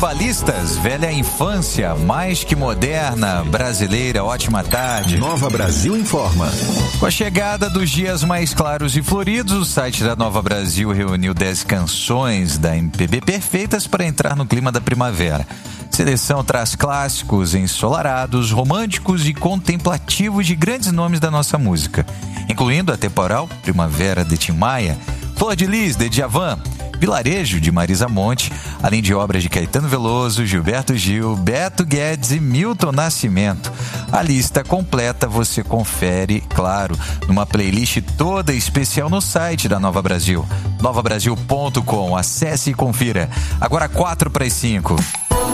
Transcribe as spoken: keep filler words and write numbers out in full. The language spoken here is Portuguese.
Tribalistas, velha infância, mais que moderna, brasileira, ótima tarde. Nova Brasil informa. Com a chegada dos dias mais claros e floridos, o site da Nova Brasil reuniu dez canções da M P B perfeitas para entrar no clima da primavera. A seleção traz clássicos ensolarados, românticos e contemplativos de grandes nomes da nossa música, incluindo a temporal Primavera de Tim Maia, Flor de Lis de Djavan, Vilarejo de Marisa Monte, além de obras de Caetano Veloso, Gilberto Gil, Beto Guedes e Milton Nascimento. A lista completa você confere, claro, numa playlist toda especial no site da Nova Brasil, nova brasil ponto com. Acesse e confira. Agora quatro para as cinco.